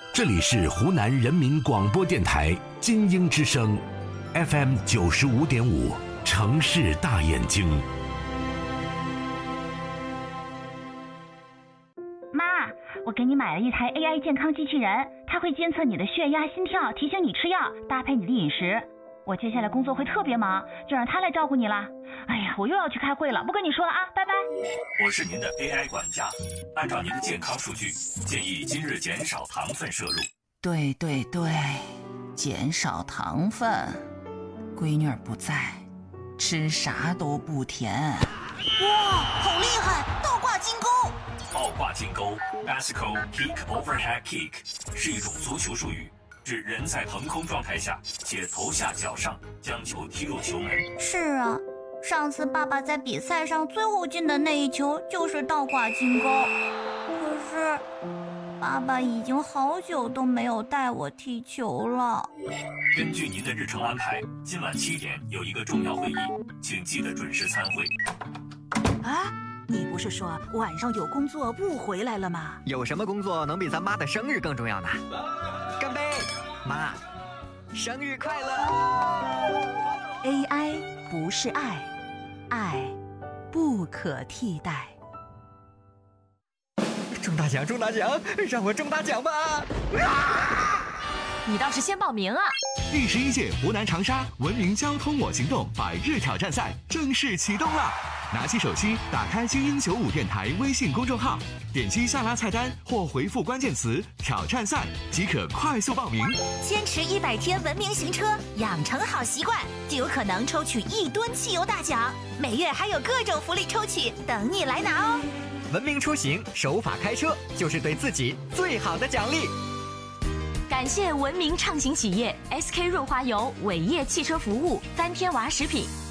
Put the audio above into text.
这里是湖南人民广播电台金鹰之声 FM 95.5城市大眼睛。 妈，我给你买了一台 AI 健康机器人，它会监测你的血压、心跳，提醒你吃药，搭配你的饮食。我接下来工作会特别忙，就让它来照顾你了。哎呀，我又要去开会了，不跟你说了啊，拜拜。 我是您的 AI 管家，按照您的健康数据，建议今日减少糖分摄入。 对，减少糖分。闺女儿不在，吃啥都不甜。 哇，好厉害！倒挂金钩。 倒挂金钩 （Bicycle Kick Overhead Kick） 是一种足球术语，指人在腾空状态下且头下脚上将球踢入球门。 是啊，上次爸爸在比赛上最后进的那一球就是倒挂金钩。可是爸爸已经好久都没有带我踢球了。 根据您的日程安排，今晚7点有一个重要会议，请记得准时参会。 啊，你不是说晚上有工作不回来了吗？ 有什么工作能比咱妈的生日更重要呢？干杯，妈，生日快乐 ！AI 不是爱，爱不可替代。 中大奖，让我中大奖吧！ 你倒是先报名啊！ 第11届湖南长沙文明交通我行动100日挑战赛正式启动了！拿起手机，打开金鹰95电台微信公众号，点击下拉菜单或回复关键词“挑战赛”即可快速报名。 坚持100天文明行车，养成好习惯，就有可能抽取1吨汽油大奖。每月还有各种福利抽取等你来拿哦！ 文明出行，守法开车，就是对自己最好的奖励。 感谢文明畅行企业 SK 润滑油、伟业汽车服务、翻天娃食品。